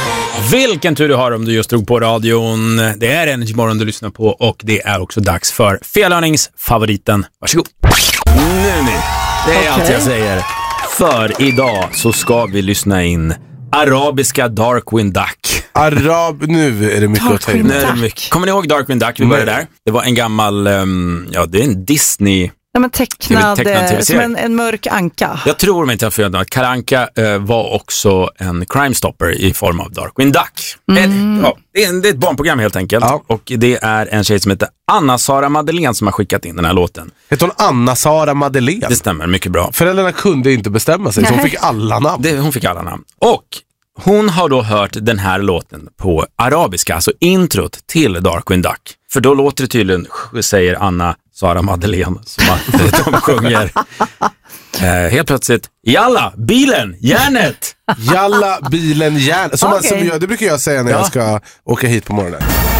Vilken tur du har om du just drog på radion. Det är Energy Morgon du lyssnar på och det är också dags för Felhörningsfavoriten. Varsågod. Nu. Det är allt jag säger. För idag så ska vi lyssna in arabiska Darkwing Duck. Nu är det mycket att ta in. Kommer ni ihåg Darkwing Duck? Vi började där. Det var en gammal, det är en Disney... Ja, men tecknad som en mörk anka. Jag tror inte att Kalle Anka var också en Crime Stopper i form av Darkwing Duck. Det är ett barnprogram helt enkelt. Ja. Och det är en tjej som heter Anna-Sara Madeleine som har skickat in den här låten. Heter hon Anna-Sara Madeleine? Det stämmer, mycket bra. Föräldrarna kunde inte bestämma sig, så hon fick alla namn. Hon fick alla namn. Och hon har då hört den här låten på arabiska, alltså introt till Darkwing Duck. För då låter det tydligen, säger Anna-Sara Madeleine, som att de sjunger helt plötsligt, jalla, bilen, järnet. Jalla, bilen, järnet. Som det brukar jag säga när jag ska åka hit på morgonen.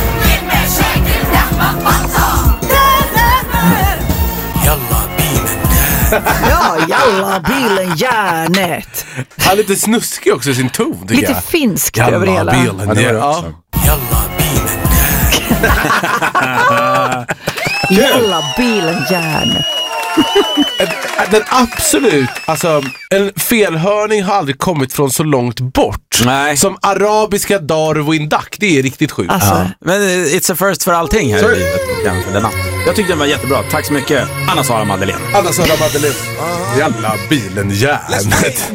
Ja, jalla, bilen, järnet. Han är lite snuskig också i sin ton, tycker lite jag. finskt över hela. Bilen, Jalla, bilen. Jalla, bilen, järnet. Den absolut, alltså en felhörning har aldrig kommit från så långt bort. Nej. Som arabiska Darwin Duck, det är riktigt sjukt. Alltså. Men it's a first för allting här i livet. Jag tyckte den var jättebra, tack så mycket Anna-Sara Madeleine. Anna-Sara Madeleine. Jalla, bilen, järnet.